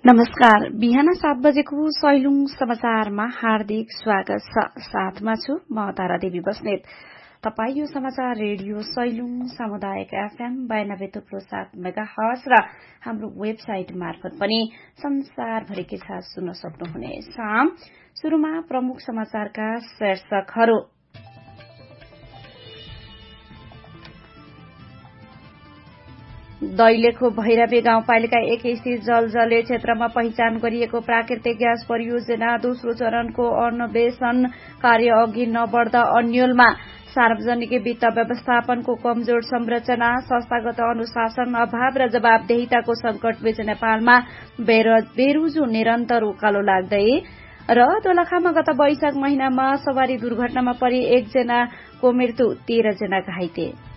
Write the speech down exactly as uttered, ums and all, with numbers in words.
नमस्कार। बिहान सात बजेको सैलुङ समाचारमा हार्दिक स्वागत छ। साथमा छु म तारा देवी बस्नेत। तपाई यो समाचार रेडियो सैलुङ सामुदायिक एफएम बयानब्बे थुप्रो सात मेगाहर्ज र हाम्रो वेबसाइट मार्फत पनि संसारभरिकै साथ सुन्न सक्नुहुनेछ। शुरूमा प्रमुख समाचारका शीर्षकहरू। दैलेखो भैरवी गाउँपालिका एक स्थित जलजले क्षेत्रमा पहिचान गरिएको प्राकृतिक ग्यास परियोजना दोस्रो चरणको अन्वेषण कार्य अघि नबढ्दा अन्यलमा सार्वजनिक वित्त व्यवस्थापनको कमजोर संरचना, संस्थागत अनुशासन अभाव र जवाबदेहिताको संकट बीच नेपालमा बेरोजो निरन्तर उकालो लाग्दै र दोलखामा गत वैशाख महिनामा सवारी दुर्घटनामा परि एकजनाको मृत्यु, तेह्र जना घाइते।